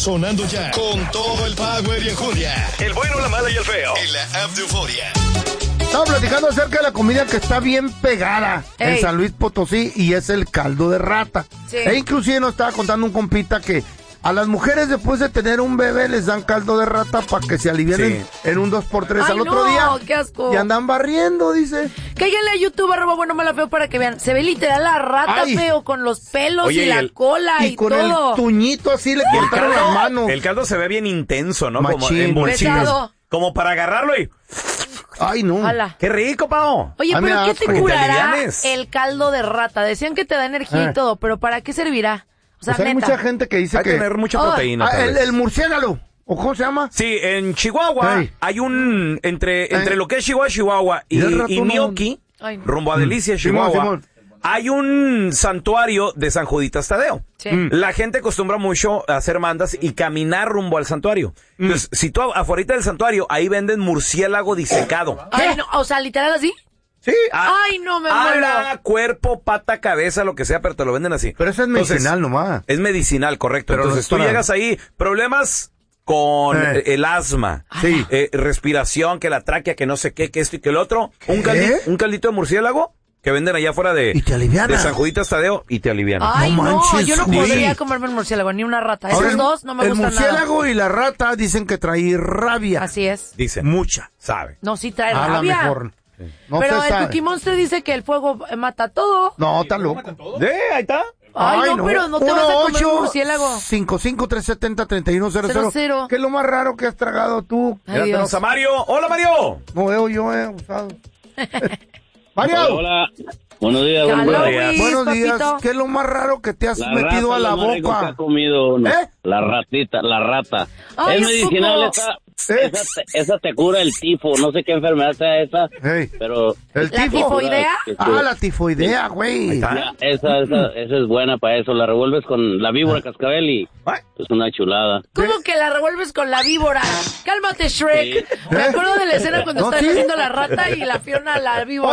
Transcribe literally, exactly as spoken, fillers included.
Sonando ya con todo el power y enjundia. El bueno, la mala y el feo. En la app de Euforia. Estamos platicando acerca de la comida que está bien pegada Ey. en San Luis Potosí y es el caldo de rata. Sí. E inclusive nos estaba contando un compita que a las mujeres después de tener un bebé les dan caldo de rata para que se alivienen sí. en un dos por tres al otro no, día. Qué asco. Y andan barriendo, dice. Cáiganle a YouTube, arroba bueno, mala, feo, para que vean. Se ve literal la rata, Ay. feo, con los pelos Oye, y la el, cola y, y con todo. el tuñito así le cortaron las manos. El caldo se ve bien intenso, ¿no? Machín. Como en bolsitas. Como para agarrarlo y... Ay, no. Hola. Qué rico, Pao. Oye, Ay, pero ¿qué te curará te el caldo de rata? Decían que te da energía eh. y todo, pero ¿para qué servirá? O sea, pues hay neta. mucha gente que dice hay que... Hay que tener mucha proteína. Oh, ah, el, el murciélago. ¿O cómo se llama? Sí, en Chihuahua hey. hay un... Entre, hey. entre lo que es Chihuahua, Chihuahua y, y, y Mioki, no... rumbo a Delicia, Chihuahua, Simón, Simón. hay un santuario de San Juditas Tadeo. Sí. La gente acostumbra mucho a hacer mandas y caminar rumbo al santuario. Mm. Entonces, si tú afuera del santuario, ahí venden murciélago disecado. Ay, no, o sea, literal así. Sí. A, Ay, no, me muero. Ala, cuerpo, pata, cabeza, lo que sea, pero te lo venden así. Pero eso es medicinal Entonces, nomás. Es medicinal, correcto. Pero Entonces, no tú para... llegas ahí, problemas con eh. el asma, sí. eh, respiración, que la tráquea, que no sé qué, que esto y que el otro. Un caldito, un caldito de murciélago que venden allá afuera de, de San Juditas Tadeo y te alivian. Ay, no, manches, no yo no podría sí. comerme el murciélago, ni una rata. Esos Ahora, dos no me gustan nada. El murciélago y la rata dicen que trae rabia. Así es. Dicen. Mucha. Sabe. No, sí trae a rabia. La mejor. No Pero el Cookie Monster dice que el fuego mata todo. No, está loco. ¿Sí? Ahí está. Ay, Ay no, no, pero no te vas a comer un murciélago. cinco cinco tres siete cero, tres uno cero cero. ¿Qué es lo más raro que has tragado tú? Ya tenemos a Mario. ¡Hola, Mario! No veo yo, eh, usado. Mario. Hola, hola. Buenos días, buenos Hello, días. Luis, buenos papito. días. ¿Qué es lo más raro que te has la metido rata, a la boca? Que ha comido uno. ¿Eh? La ratita, la rata. Ay, es medicinal esa, ¿Eh? esa, te, esa te cura el tifo, no sé qué enfermedad sea esa, hey. pero... ¿El ¿La tifo? tifoidea? Ah, la tifoidea, güey. Ya, esa, esa, esa es buena para eso, la revuelves con la víbora cascabel y es una chulada. ¿Cómo que la revuelves con la víbora? Cálmate, Shrek. Sí. Me acuerdo de la escena cuando no, están ¿sí? haciendo la rata y la Fiona la víbora.